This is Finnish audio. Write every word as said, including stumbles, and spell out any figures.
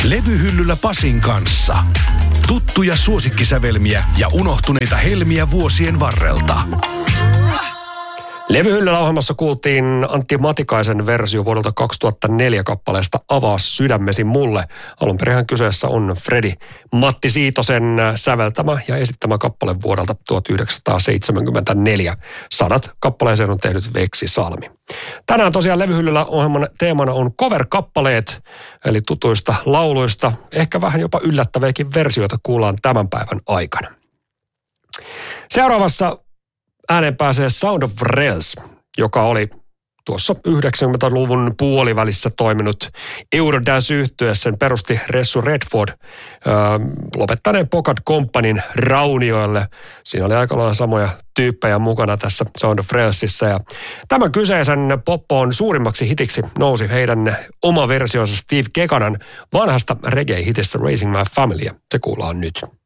Levyhyllyllä Pasin kanssa. Tuttuja suosikkisävelmiä ja unohtuneita helmiä vuosien varrelta. Levyhyllyllä ohjelmassa kuultiin Antti Matikaisen versio vuodelta kaksituhattaneljä kappaleesta Avaa sydämesi mulle. Alun perin kyseessä on Fredi Matti Siitosen säveltämä ja esittämä kappale vuodelta tuhatyhdeksänsataaseitsemänkymmentäneljä. Sadat kappaleeseen on tehnyt Veksi Salmi. Tänään tosiaan Levyhyllyllä ohjelman teemana on cover-kappaleet, eli tutuista lauluista. Ehkä vähän jopa yllättäviäkin versioita kuullaan tämän päivän aikana. Seuraavassa ääneen pääsee Sound of Rails, joka oli tuossa yhdeksänkymmentäluvun puolivälissä toiminut Eurodance-yhtye. Sen perusti Ressu Redford öö, lopettaneen Pocket Companyn raunioille. Siinä oli aika lailla samoja tyyppejä mukana tässä Sound of Railsissa. Ja tämän kyseisen poppoon suurimmaksi hitiksi nousi heidän oma versionsa Steve Gekanan vanhasta reggae-hitistä Raising My Family. Se kuullaan nyt.